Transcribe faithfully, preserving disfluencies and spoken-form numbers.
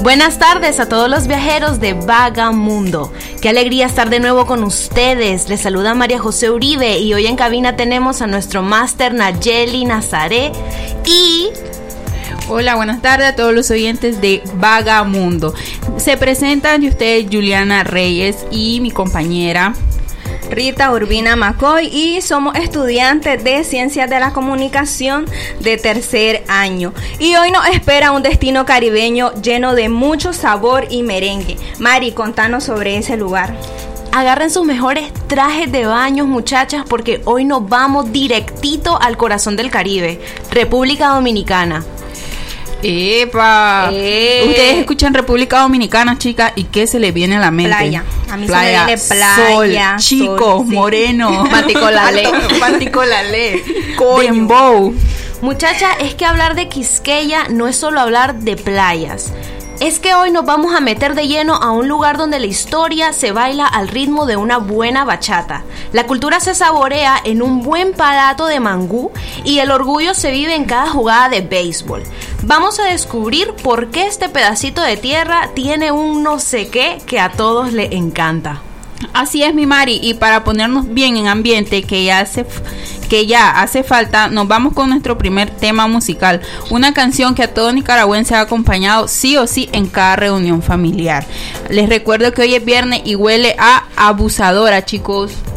Buenas tardes a todos los viajeros de Vagamundo. Qué alegría estar de nuevo con ustedes. Les saluda María José Uribe y hoy en cabina tenemos a nuestro máster Nayeli Nazaré y... Hola, buenas tardes a todos los oyentes de Vagamundo. Se presentan de ustedes Juliana Reyes y mi compañera Rita Urbina McCoy, y somos estudiantes de Ciencias de la Comunicación de tercer año. Y hoy nos espera un destino caribeño lleno de mucho sabor y merengue. Mari, contanos sobre ese lugar. Agarren sus mejores trajes de baño, muchachas, porque hoy nos vamos directito al corazón del Caribe, República Dominicana. ¡Epa! Eh. Ustedes escuchan República Dominicana, chicas, ¿y qué se les viene a la mente? Playa. A mí playa, se me viene playa, sol, chicos, sol, sí. moreno, Panticolale, Panticolale, dembow. Muchacha, es que hablar de Quisqueya no es solo hablar de playas. Es que hoy nos vamos a meter de lleno a un lugar donde la historia se baila al ritmo de una buena bachata. La cultura se saborea en un buen palato de mangú y el orgullo se vive en cada jugada de béisbol. Vamos a descubrir por qué este pedacito de tierra tiene un no sé qué que a todos les encanta. Así es, mi Mari, y para ponernos bien en ambiente que ya hace que ya hace falta, nos vamos con nuestro primer tema musical, una canción que a todo nicaragüense ha acompañado sí o sí en cada reunión familiar. Les recuerdo que hoy es viernes y huele a abusadora, chicos.